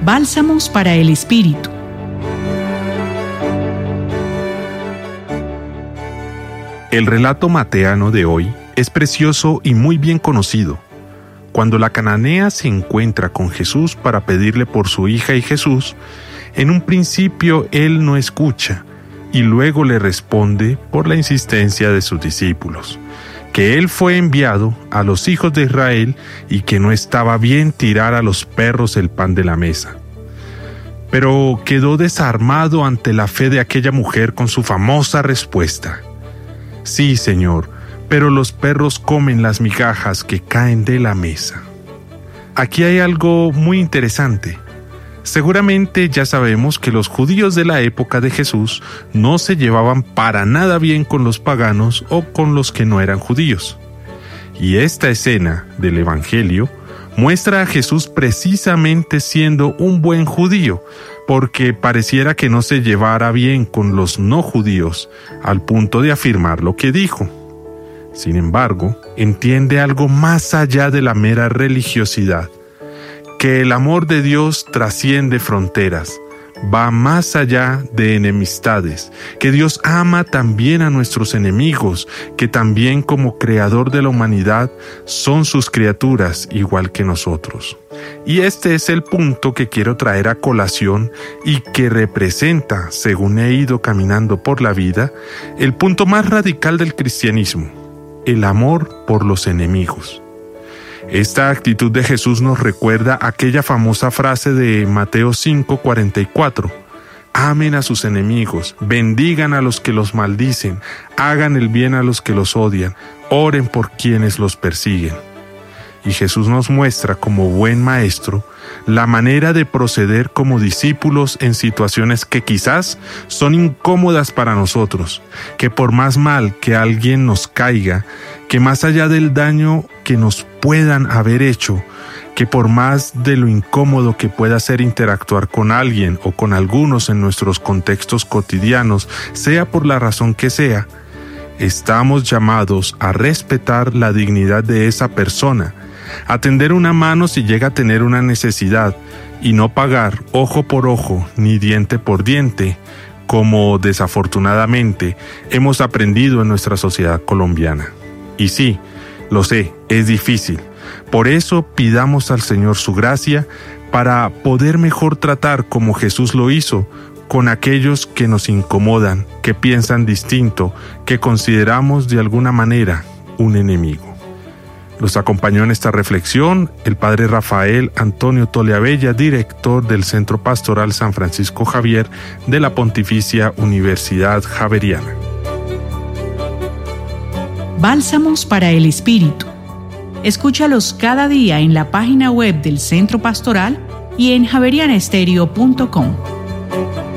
Bálsamos para el Espíritu. El relato mateano de hoy es precioso y muy bien conocido. Cuando la cananea se encuentra con Jesús para pedirle por su hija y Jesús, en un principio él no escucha y luego le responde por la insistencia de sus discípulos, que él fue enviado a los hijos de Israel y que no estaba bien tirar a los perros el pan de la mesa. Pero quedó desarmado ante la fe de aquella mujer con su famosa respuesta: «Sí, Señor, pero los perros comen las migajas que caen de la mesa». Aquí hay algo muy interesante. Seguramente ya sabemos que los judíos de la época de Jesús no se llevaban para nada bien con los paganos o con los que no eran judíos. Y esta escena del Evangelio muestra a Jesús precisamente siendo un buen judío, porque pareciera que no se llevara bien con los no judíos, al punto de afirmar lo que dijo. Sin embargo, entiende algo más allá de la mera religiosidad, que el amor de Dios trasciende fronteras, va más allá de enemistades, que Dios ama también a nuestros enemigos, que también como creador de la humanidad son sus criaturas igual que nosotros. Y este es el punto que quiero traer a colación y que representa, según he ido caminando por la vida, el punto más radical del cristianismo: el amor por los enemigos. Esta actitud de Jesús nos recuerda aquella famosa frase de Mateo 5:44. Amen a sus enemigos, bendigan a los que los maldicen, hagan el bien a los que los odian, oren por quienes los persiguen. Y Jesús nos muestra como buen maestro la manera de proceder como discípulos en situaciones que quizás son incómodas para nosotros, que por más mal que alguien nos caiga, que más allá del daño que nos puedan haber hecho, que por más de lo incómodo que pueda ser interactuar con alguien o con algunos en nuestros contextos cotidianos, sea por la razón que sea, estamos llamados a respetar la dignidad de esa persona, a tender una mano si llega a tener una necesidad y no pagar ojo por ojo ni diente por diente, como desafortunadamente hemos aprendido en nuestra sociedad colombiana. Y sí, lo sé, es difícil. Por eso pidamos al Señor su gracia para poder mejor tratar como Jesús lo hizo con aquellos que nos incomodan, que piensan distinto, que consideramos de alguna manera un enemigo. Los acompañó en esta reflexión el Padre Rafael Antonio Toliabella, director del Centro Pastoral San Francisco Javier de la Pontificia Universidad Javeriana. Bálsamos para el Espíritu. Escúchalos cada día en la página web del Centro Pastoral y en javerianestereo.com.